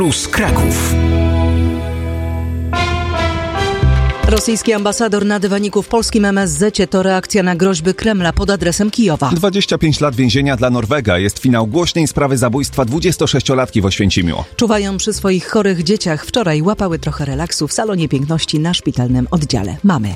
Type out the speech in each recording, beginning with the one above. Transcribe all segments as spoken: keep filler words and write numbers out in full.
Plus Kraków. Rosyjski ambasador na dywaniku w polskim M S Z-cie to reakcja na groźby Kremla pod adresem Kijowa. dwadzieścia pięć lat więzienia dla Norwega jest finał głośnej sprawy zabójstwa dwudziestosześciolatki w Oświęcimiu. Czuwają przy swoich chorych dzieciach. Wczoraj łapały trochę relaksu w salonie piękności na szpitalnym oddziale. Mamy.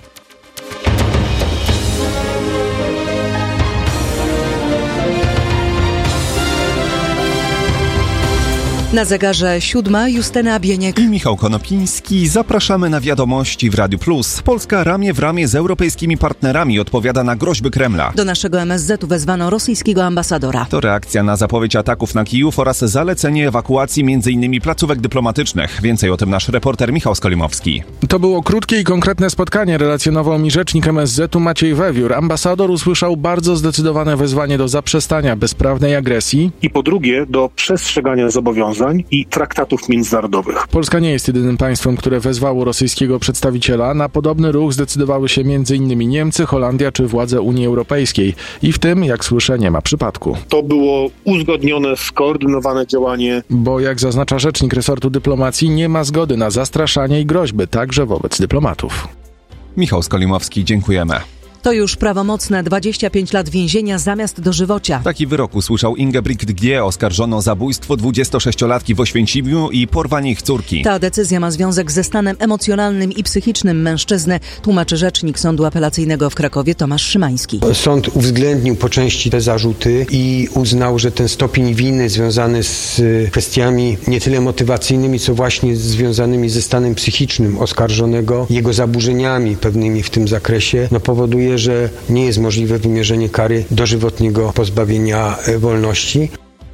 Na zegarze siódma, Justyna Bieniek i Michał Konopiński. Zapraszamy na wiadomości w Radiu Plus. Polska ramię w ramię z europejskimi partnerami odpowiada na groźby Kremla. Do naszego M S Z-u wezwano rosyjskiego ambasadora. To reakcja na zapowiedź ataków na Kijów oraz zalecenie ewakuacji m.in. placówek dyplomatycznych. Więcej o tym nasz reporter Michał Skolimowski. To było krótkie i konkretne spotkanie, relacjonował mi rzecznik M S Z-u Maciej Wewiór. Ambasador usłyszał bardzo zdecydowane wezwanie do zaprzestania bezprawnej agresji i po drugie do przestrzegania zobowiązań i traktatów międzynarodowych. Polska nie jest jedynym państwem, które wezwało rosyjskiego przedstawiciela. Na podobny ruch zdecydowały się m.in. Niemcy, Holandia czy władze Unii Europejskiej. I w tym, jak słyszę, nie ma przypadku. To było uzgodnione, skoordynowane działanie. Bo jak zaznacza rzecznik resortu dyplomacji, nie ma zgody na zastraszanie i groźby, także wobec dyplomatów. Michał Skolimowski, dziękujemy. To już prawomocne dwadzieścia pięć lat więzienia zamiast dożywocia. Taki wyrok usłyszał Ingebrigt G., oskarżono o zabójstwo dwudziestosześciolatki w Oświęcimiu i porwanie ich córki. Ta decyzja ma związek ze stanem emocjonalnym i psychicznym mężczyzny, tłumaczy rzecznik Sądu Apelacyjnego w Krakowie Tomasz Szymański. Sąd uwzględnił po części te zarzuty i uznał, że ten stopień winy związany z kwestiami nie tyle motywacyjnymi, co właśnie związanymi ze stanem psychicznym oskarżonego, jego zaburzeniami pewnymi w tym zakresie, no powoduje, że nie jest możliwe wymierzenie kary dożywotniego pozbawienia wolności.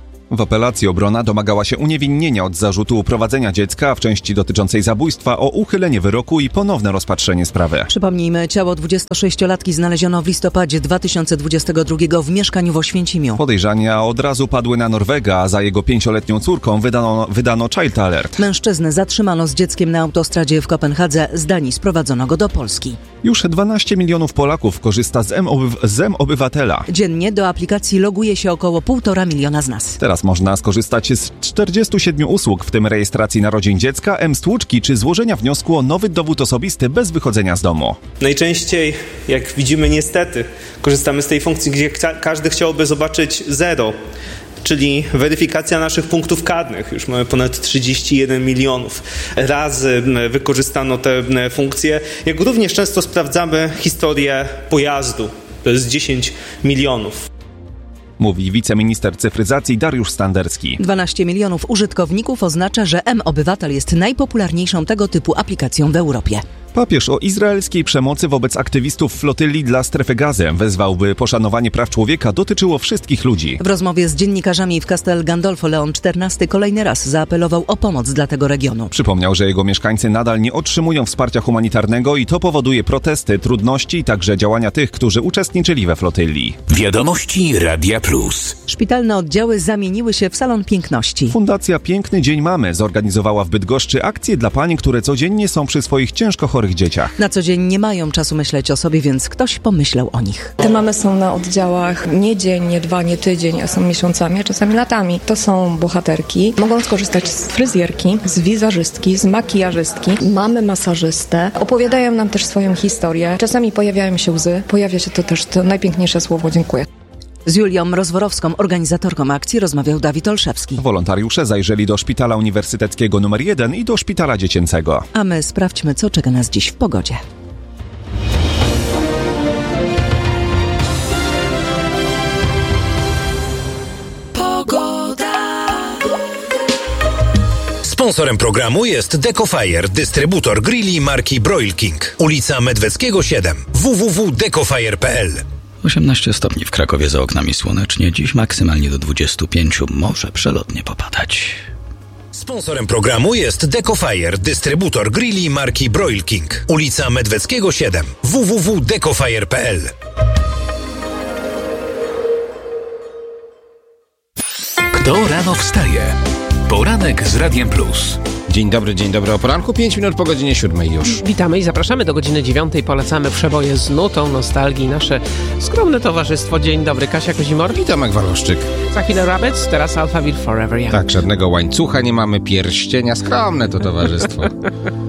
W apelacji obrona domagała się uniewinnienia od zarzutu uprowadzenia dziecka w części dotyczącej zabójstwa o uchylenie wyroku i ponowne rozpatrzenie sprawy. Przypomnijmy, ciało dwudziestosześciolatki znaleziono w listopadzie dwa tysiące dwudziestego drugiego w mieszkaniu w Oświęcimiu. Podejrzenia od razu padły na Norwega, a za jego pięcioletnią córką wydano, wydano child alert. Mężczyznę zatrzymano z dzieckiem na autostradzie w Kopenhadze, z Danii sprowadzono go do Polski. Już dwanaście milionów Polaków korzysta z M-Obywatela. Dziennie do aplikacji loguje się około półtora miliona z nas. Teraz można skorzystać z czterdziestu siedmiu usług, w tym rejestracji narodzin dziecka, M-Stłuczki czy złożenia wniosku o nowy dowód osobisty bez wychodzenia z domu. Najczęściej, jak widzimy niestety, korzystamy z tej funkcji, gdzie każdy chciałby zobaczyć zero, czyli weryfikacja naszych punktów karnych. Już mamy ponad trzydzieści jeden milionów razy wykorzystano te funkcje. Jak również często sprawdzamy historię pojazdu. To jest dziesięć milionów. Mówi wiceminister cyfryzacji Dariusz Standerski. dwanaście milionów użytkowników oznacza, że M-Obywatel jest najpopularniejszą tego typu aplikacją w Europie. Papież o izraelskiej przemocy wobec aktywistów flotyli dla strefy Gazy wezwał, by poszanowanie praw człowieka dotyczyło wszystkich ludzi. W rozmowie z dziennikarzami w Castel Gandolfo Leon czternasty kolejny raz zaapelował o pomoc dla tego regionu. Przypomniał, że jego mieszkańcy nadal nie otrzymują wsparcia humanitarnego i to powoduje protesty, trudności i także działania tych, którzy uczestniczyli we flotyli. Wiadomości Radia Plus. Szpitalne oddziały zamieniły się w salon piękności. Fundacja Piękny Dzień Mamy zorganizowała w Bydgoszczy akcje dla pań, które codziennie są przy swoich ciężko chorych dzieciach. Na co dzień nie mają czasu myśleć o sobie, więc ktoś pomyślał o nich. Te mamy są na oddziałach nie dzień, nie dwa, nie tydzień, a są miesiącami, a czasami latami. To są bohaterki. Mogą skorzystać z fryzjerki, z wizerzystki, z makijażystki. Mamy masażystę. Opowiadają nam też swoją historię. Czasami pojawiają się łzy. Pojawia się to też to najpiękniejsze słowo dziękuję. Z Julią Rozworowską, organizatorką akcji, rozmawiał Dawid Olszewski. Wolontariusze zajrzeli do Szpitala Uniwersyteckiego numer jeden i do Szpitala Dziecięcego. A my sprawdźmy, co czeka nas dziś w pogodzie. Pogoda. Sponsorem programu jest Decofire, dystrybutor grilli marki Broil King. Ulica Medweckiego siedem. w w w kropka decofire kropka p l. osiemnaście stopni w Krakowie, za oknami słonecznie, dziś maksymalnie do dwudziestu pięciu, może przelotnie popadać. Sponsorem programu jest Decofire, dystrybutor grilli marki Broil King. Ulica Medweckiego siedem. w w w kropka decofire kropka p l. Kto rano wstaje? Poranek z Radiem Plus. Dzień dobry, dzień dobry o poranku, pięć minut po godzinie siódmej już. Witamy i zapraszamy do godziny dziewiątej. Polecamy przeboje z nutą nostalgii. Nasze skromne towarzystwo. Dzień dobry, Kasia Kozimor. I Tomek Walowszczyk. Za chwilę Rabbits, teraz Alphaville Forever Young. Tak, żadnego łańcucha nie mamy, pierścienia. Skromne to towarzystwo.